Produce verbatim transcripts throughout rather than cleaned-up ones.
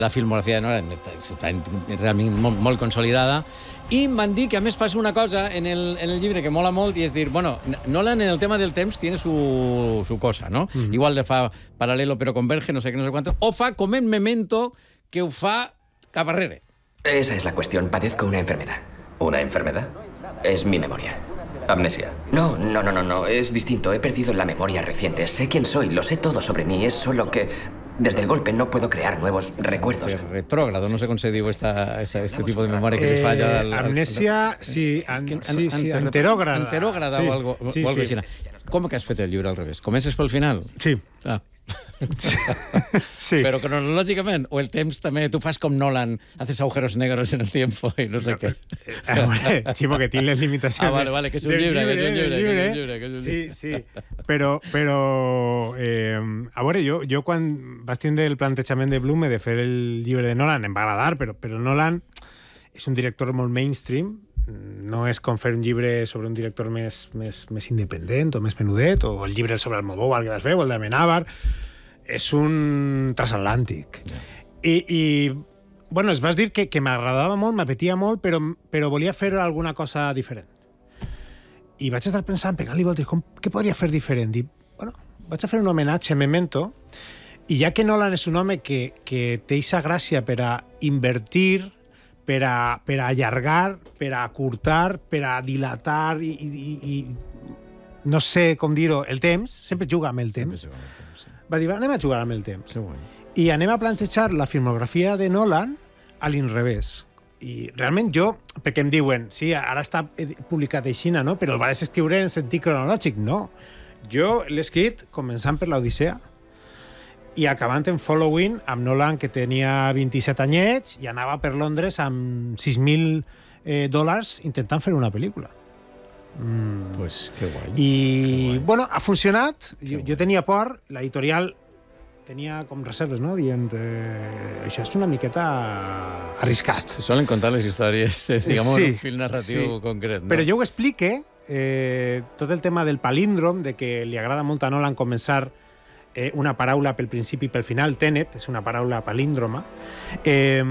La filmografia de Nolan està realment molt, molt consolidada, i m'han dit que a més fas una cosa en el, en el llibre que mola molt, i és dir, bueno, Nolan en el tema del temps tiene su, su cosa, no? Mm-hmm. Igual le fa paral·lelo però converge, no sé què, no sé quanto, o fa com en Memento, que ho fa cap arrere. Esa es la cuestión, padezco una enfermedad. ¿Una enfermedad? Es mi memoria. Amnesia. No, no, no, no, no, es distinto. He perdido la memoria reciente. Sé quién soy, lo sé todo sobre mí. Es solo que desde el golpe no puedo crear nuevos recuerdos. Es retrógrado, no sé cómo se diu esta, esta, este tipo de memoria que eh, le falla. Al, al, amnesia, al, sí, an, an, sí, sí, anterógrada. Anterógrada sí, o algo, sí, o algo sí. Així. Com que has fet el llibre al revés? Comences pel final? Sí. Ah. Sí. Però cronològicament, o el temps també, tu fas com Nolan, haces agujeros negros en el tiempo i no sé no, què. Eh, sí, porque tiene les limitacions. Ah, vale, vale, que és un llibre, que és un llibre, que és un llibre, que és un llibre. Sí, sí, però, però eh, a veure, jo, jo quan vaig tindre el plantejament de Blume de fer el llibre de Nolan, em va agradar, però, però Nolan és un director molt mainstream, no és com fer un llibre sobre un director més, més, més independent o més menudet, o el llibre sobre Almodóvar que vas fer, o el de Amenábar. És un transatlàntic. Yeah. I, i, bueno, es vas dir que, que m'agradava molt, m'apetia molt, però, però volia fer alguna cosa diferent. I vaig estar pensant, pegant-li voltes, com, què podria fer diferent? I, bueno, vaig a fer un homenatge a Memento, i ja que Nolan és un home que, que té aquesta gràcia per a invertir, per a, per a allargar, per a acurtar, per a dilatar i, i, i no sé com dir-ho, el temps, sempre juga amb el temps. Sempre juga amb el temps. Va dir, anem a jugar amb el temps. Sí, bueno. I anem a plantejar la filmografia de Nolan a l'inrevés. I realment jo, perquè em diuen, sí, ara està publicat aixina, no? Però el vas escriure en sentit cronològic. No. Jo l'he escrit començant per l'Odissea i acabant en Following amb Nolan, que tenia vint-i-set anyets i anava per Londres amb sis mil eh, dòlars intentant fer una pel·lícula. Mm. Pues que guai. I, que guai. bueno, ha funcionat. Jo, jo tenia por, l'editorial tenia com reserves, no? Dient, eh, això és una miqueta arriscat. Se, se solen contar les històries, és, diguem, sí, un fil narratiu sí. concret. No? Però jo ho explique, eh, tot el tema del palíndrom, de que li agrada molt a Nolan començar eh, una paraula pel principi i pel final. Tenet és una paraula palíndroma. Eh,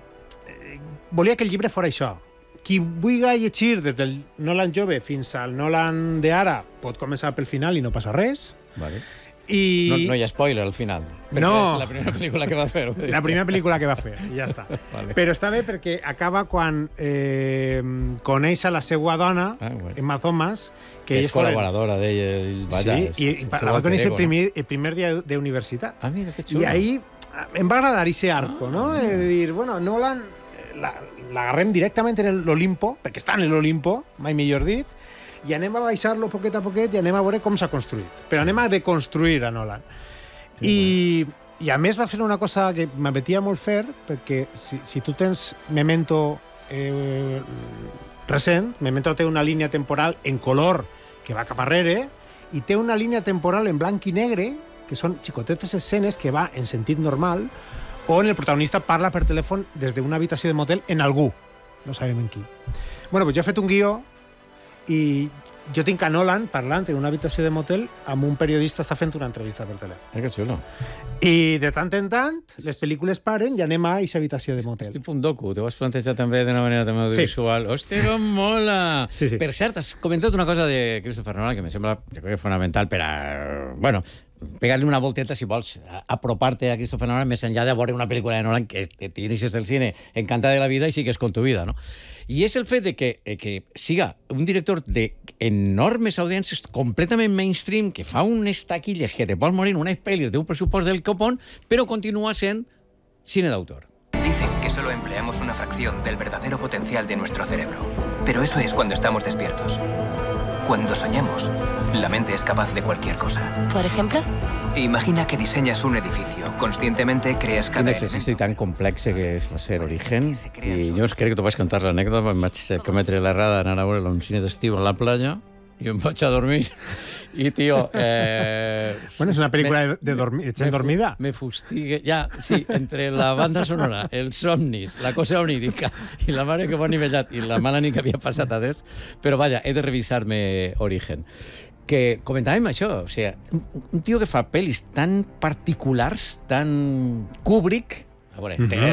volia que el llibre fora això. Qui vulgui llegir des del Nolan jove fins al Nolan d'ara pot començar pel final i no passa res. Vale. I... No, no hi ha spoiler al final. No. És la primera pel·lícula que va fer. La primera pel·lícula que va fer, i ja està. Vale. Però està bé perquè acaba quan eh, coneix a la seva dona, ah, bueno. Emma Thomas, que, que és col·laboradora d'ella. Sí, i la va conèixer el primer, el primer dia d'universitat. Ah, mira, que xulo. I ahí em va agradar ese arco, ah, no? De dir, bueno, Nolan l'agarrem directament en l'Olimpo, perquè està en l'Olimpo, mai millor dit, i anem a baixar-lo poquet a poquet i anem a veure com s'ha construït. Però anem a deconstruir a Nolan. Sí, I, bueno. I a més va fer una cosa que m'apetia molt fer, perquè si, si tu tens Memento eh, recent, Memento té una línia temporal en color que va cap arrere i té una línia temporal en blanc i negre, que són xicotetes escenes que va en sentit normal, on el protagonista parla per telèfon des d'una habitació de motel en algú. No sabem en qui. Bueno, pues jo he fet un guió i jo tinc a Nolan parlant en una habitació de motel amb un periodista que està fent una entrevista per telèfon. Eh, que xulo. I de tant en tant, les pel·lícules paren i anem a aquesta habitació de motel. És tipus un docu, t'ho has plantejat també d'una manera també audiovisual. Sí. Hòstia, com mola! Sí, sí. Per cert, has comentat una cosa de Christopher Nolan que me sembla, jo crec que fonamental per a... Bueno, pegar-li una volteta, si vols, apropar-te a Christopher Nolan més enllà de veure una pel·lícula de Nolan que t'iniciés del cine encantada de la vida i sigues con tu vida, no? I és el fet de que, que siga un director d'enormes audiències completament mainstream, que fa unes taquilles que te pots morir, unes pel·lis d'un pressupost del copón, però continua sent cine d'autor. Dicen que solo empleamos una fracción del verdadero potencial de nuestro cerebro. Pero eso es cuando estamos despiertos. Cuando soñamos, la mente es capaz de cualquier cosa. ¿Por ejemplo? Imagina que diseñas un edificio. Conscientemente creas cada elemento. Un exercici tan complex que és ser Origen. I jo crec que t'ho vaig contar l'anècdota. Em vaig cometre l'errada d'anar a veure un cine d'estiu a la platja i em vaig a dormir. I, tio... Eh, bueno, és una pel·lícula me, de dormir, gent dormida. Me fustigue... Ja, sí, entre la banda sonora, els somnis, la cosa onírica i la mare que m'ha nivellat i la mala nit que havia passat a des, però vaja, he de revisar-me Origen. Que comentàvem això, o sigui, un, un tio que fa pel·lis tan particulars, tan Kubrick, A veure, uh -huh.